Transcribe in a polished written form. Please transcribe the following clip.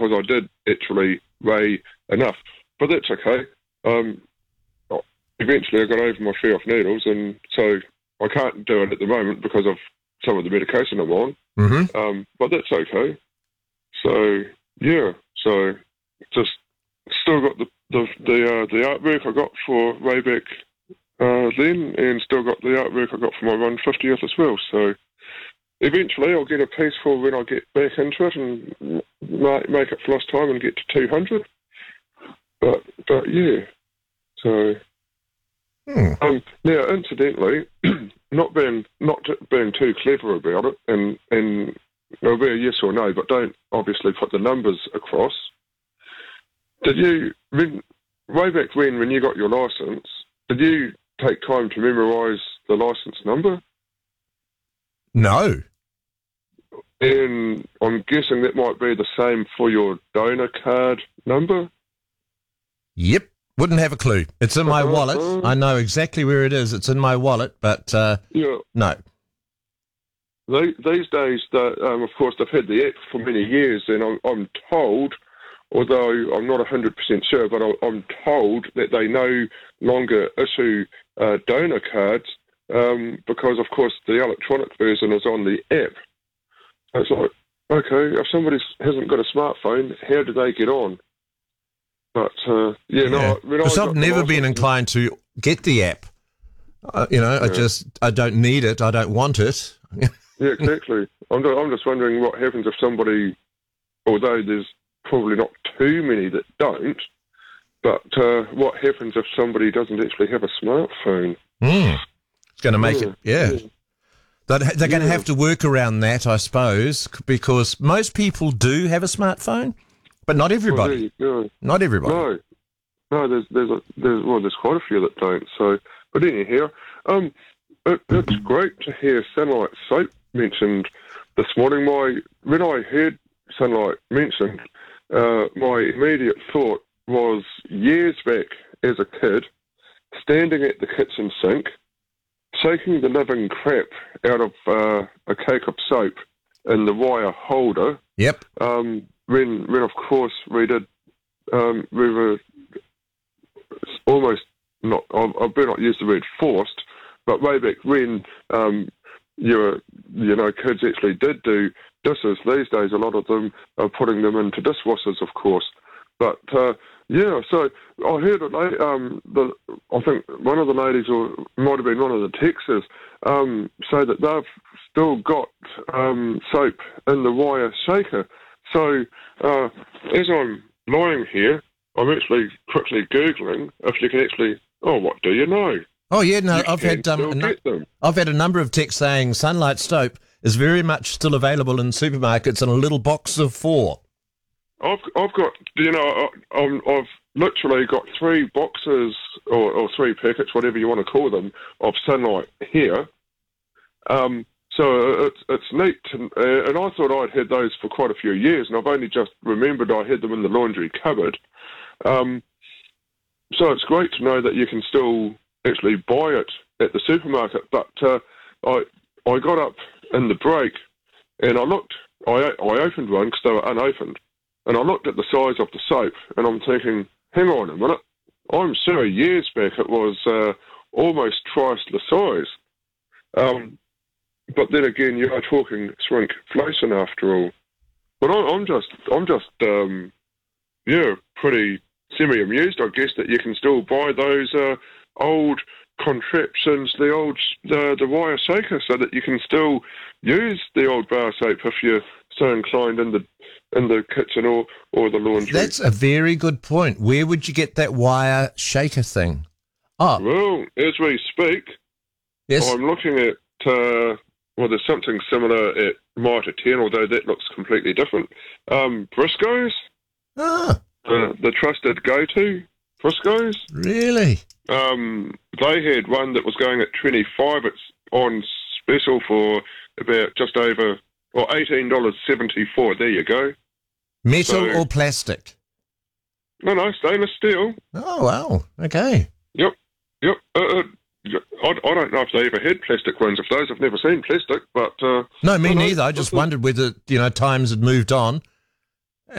because I did actually weigh enough. But that's okay. Eventually I got over my fear of needles, and so I can't do it at the moment because of some of the medication I'm on. Mm-hmm. But that's okay. So, yeah. So, just still got the artwork I got for way back then, and still got the artwork I got for my 150th as well. So, eventually I'll get a piece for when I get back into it and make it for lost time and get to 200. But yeah. So, now, incidentally, not being too clever about it, and it'll be a yes or no, but don't obviously put the numbers across. Did you, way back when you got your licence, did you take time to memorise the licence number? No. And I'm guessing that might be the same for your donor card number? Yep. Wouldn't have a clue. It's in my wallet. I know exactly where it is. It's in my wallet, but yeah. No. These days, of course, they've had the app for many years, and I'm told, although I'm not 100% sure, but I'm told that they no longer issue donor cards because, of course, the electronic version is on the app. It's like, okay, if somebody hasn't got a smartphone, how do they get on? But, because I've never been inclined to get the app. I don't need it. I don't want it. Yeah, exactly. I'm just wondering what happens if somebody, although there's probably not too many that don't, but what happens if somebody doesn't actually have a smartphone? It's going to make it, yeah. They're going to have to work around that, I suppose, because most people do have a smartphone. But not everybody. Not everybody. No. There's quite a few that don't. So, but anyhow, it's great to hear Sunlight Soap mentioned this morning. When I heard Sunlight mentioned, my immediate thought was years back as a kid, standing at the kitchen sink, taking the living crap out of a cake of soap in the wire holder. Yep. When of course we were almost not, I better not use the word forced, but way back when kids actually did do dishes. These days a lot of them are putting them into dishwashers, of course. But so I heard I think one of the ladies, or might have been one of the texters, say that they've still got soap in the wire shaker. So, as I'm lying here, I'm actually quickly Googling if you can actually, what do you know? Oh, yeah, no, I've had a number of texts saying Sunlight Soap is very much still available in supermarkets in a little box of 4. I've got, I've literally got 3 boxes or 3 packets, whatever you want to call them, of Sunlight here. So it's neat, and I thought I'd had those for quite a few years, and I've only just remembered I had them in the laundry cupboard. So it's great to know that you can still actually buy it at the supermarket. But I got up in the break, and I looked. I opened one because they were unopened, and I looked at the size of the soap, and I'm thinking, hang on a minute, I'm sure years back it was almost twice the size. But then again, you are talking shrinkflation after all. But I'm just pretty semi-amused, I guess, that you can still buy those old contraptions, the wire shaker, so that you can still use the old bar soap if you're so inclined in the kitchen or the laundry. That's a very good point. Where would you get that wire shaker thing? Oh, well, as we speak, yes, I'm looking at. There's something similar at Mitre 10, although that looks completely different. Briscoe's, the trusted go-to, Briscoe's. Really? They had one that was going at 25. It's on special for about just over, $18.74. There you go. Metal or plastic? No, stainless steel. Oh, wow. Okay. Yep. I don't know if they ever had plastic ones of those. I've never seen plastic, but... no, me neither. I just wondered whether, times had moved on